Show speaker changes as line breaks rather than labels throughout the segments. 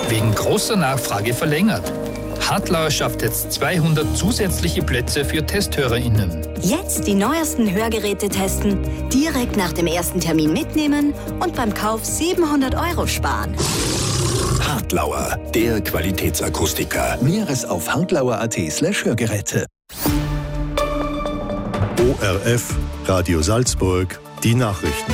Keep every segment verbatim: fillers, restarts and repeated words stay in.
Wegen großer Nachfrage verlängert. Hartlauer schafft jetzt zweihundert zusätzliche Plätze für TesthörerInnen.
Jetzt die neuesten Hörgeräte testen, direkt nach dem ersten Termin mitnehmen und beim Kauf siebenhundert Euro sparen.
Hartlauer, der Qualitätsakustiker. Näheres auf hartlauer.at slash Hörgeräte.
O R F, Radio Salzburg, die Nachrichten.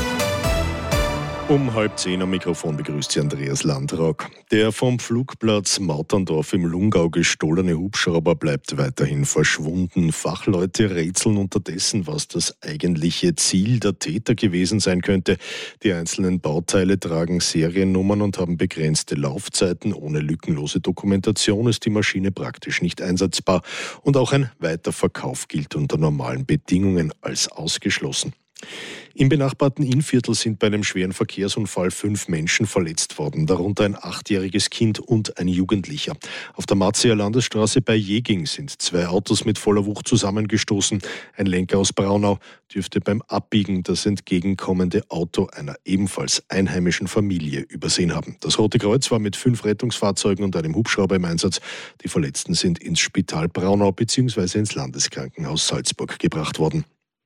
Um halb zehn am Mikrofon begrüßt Sie Andreas Landrock. Der vom Flugplatz Mauterndorf im Lungau gestohlene Hubschrauber bleibt weiterhin verschwunden. Fachleute rätseln unterdessen, was das eigentliche Ziel der Täter gewesen sein könnte. Die einzelnen Bauteile tragen Seriennummern und haben begrenzte Laufzeiten. Ohne lückenlose Dokumentation ist die Maschine praktisch nicht einsetzbar. Und auch ein Weiterverkauf gilt unter normalen Bedingungen als ausgeschlossen. Im benachbarten Innviertel sind bei einem schweren Verkehrsunfall fünf Menschen verletzt worden, darunter ein achtjähriges Kind und ein Jugendlicher. Auf der Matzeer Landesstraße bei Jeging sind zwei Autos mit voller Wucht zusammengestoßen. Ein Lenker aus Braunau dürfte beim Abbiegen das entgegenkommende Auto einer ebenfalls einheimischen Familie übersehen haben. Das Rote Kreuz war mit fünf Rettungsfahrzeugen und einem Hubschrauber im Einsatz. Die Verletzten sind ins Spital Braunau bzw. ins Landeskrankenhaus Salzburg gebracht worden.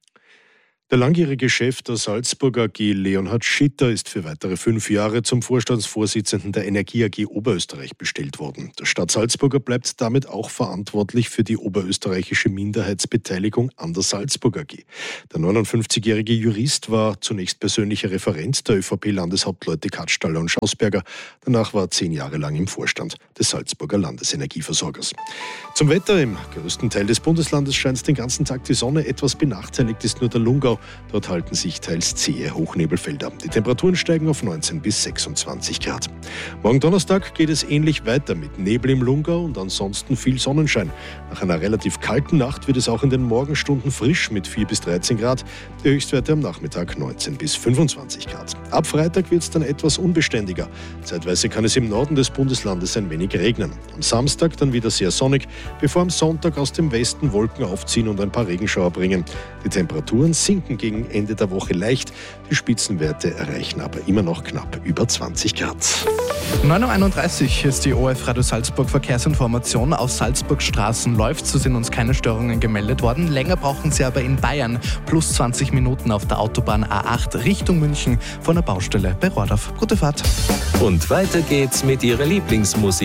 Der langjährige Chef der Salzburg A G, Leonhard Schitter, ist für weitere fünf Jahre zum Vorstandsvorsitzenden der Energie A G Oberösterreich bestellt worden. Der Stadt Salzburger bleibt damit auch verantwortlich für die oberösterreichische Minderheitsbeteiligung an der Salzburg A G. Der neunundfünfzigjährige Jurist war zunächst persönlicher Referent der ÖVP-Landeshauptleute Katzstaller und Schausberger. Danach war er zehn Jahre lang im Vorstand des Salzburger Landesenergieversorgers. Zum Wetter: Im größten Teil des Bundeslandes scheint den ganzen Tag die Sonne. Etwas benachteiligt ist nur der Lungau. Dort halten sich teils zähe Hochnebelfelder. Die Temperaturen steigen auf neunzehn bis sechsundzwanzig Grad. Morgen Donnerstag geht es ähnlich weiter mit Nebel im Lungau und ansonsten viel Sonnenschein. Nach einer relativ kalten Nacht wird es auch in den Morgenstunden frisch mit vier bis dreizehn Grad. Die Höchstwerte am Nachmittag neunzehn bis fünfundzwanzig Grad. Ab Freitag wird es dann etwas unbeständiger. Zeitweise kann es im Norden des Bundeslandes ein wenig regnen. Am Samstag dann wieder sehr sonnig, bevor am Sonntag aus dem Westen Wolken aufziehen und ein paar Regenschauer bringen. Die Temperaturen sinken gegen Ende der Woche leicht. Die Spitzenwerte erreichen aber immer noch knapp über zwanzig Grad.
neun Uhr einunddreißig ist die O R F Radio Salzburg Verkehrsinformation. Auf Salzburgs Straßen läuft, so sind uns keine Störungen gemeldet worden. Länger brauchen Sie aber in Bayern. Plus zwanzig Minuten auf der Autobahn A acht Richtung München von der Baustelle bei Rohrdorf. Gute Fahrt.
Und weiter geht's mit Ihrer Lieblingsmusik.